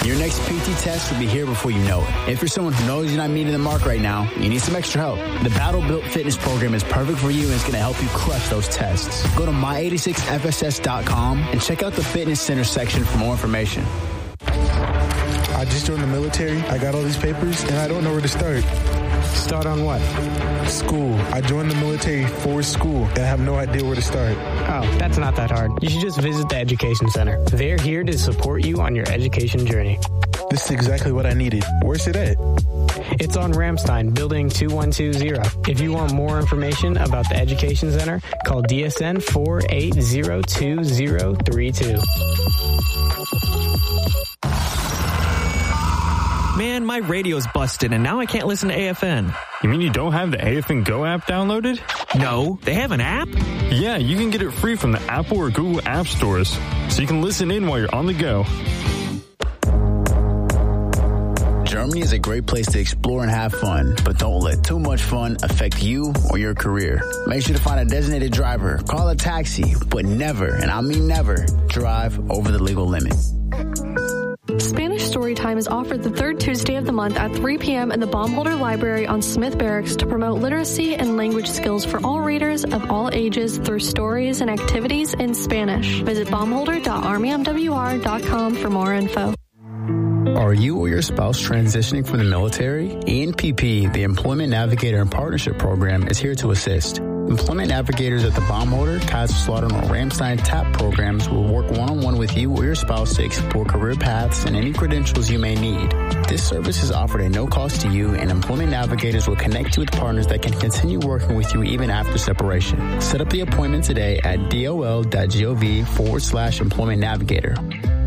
Your next PT test will be here before you know it. If you're someone who knows you're not meeting the mark right now, you need some extra help. The Battle Built Fitness program is perfect for you and is going to help you crush those tests. Go to my86fss.com and check out the fitness center section for more information. I just joined the military. I got all these papers, and I don't know where to start. Start on what? School. I joined the military for school, and I have no idea where to start. Oh, that's not that hard. You should just visit the Education Center. They're here to support you on your education journey. This is exactly what I needed. Where's it at? It's on Ramstein, building 2120. If you want more information about the Education Center, call DSN 4802032. Man, my radio's busted, and now I can't listen to AFN. You mean you don't have the AFN Go app downloaded? No, they have an app? Yeah, you can get it free from the Apple or Google app stores, so you can listen in while you're on the go. Germany is a great place to explore and have fun, but don't let too much fun affect you or your career. Make sure to find a designated driver, call a taxi, but never, and I mean never, drive over the legal limit. Spanish Storytime is offered the third Tuesday of the month at 3 p.m. in the Baumholder Library on Smith Barracks to promote literacy and language skills for all readers of all ages through stories and activities in Spanish. Visit baumholder.armymwr.com for more info. Are you or your spouse transitioning from the military? ENPP, the Employment Navigator and Partnership Program, is here to assist. Employment navigators at the Baumholder, Kaiserslautern, or Ramstein TAP programs will work one-on-one with you or your spouse to explore career paths and any credentials you may need. This service is offered at no cost to you, and employment navigators will connect you with partners that can continue working with you even after separation. Set up the appointment today at dol.gov/employment navigator.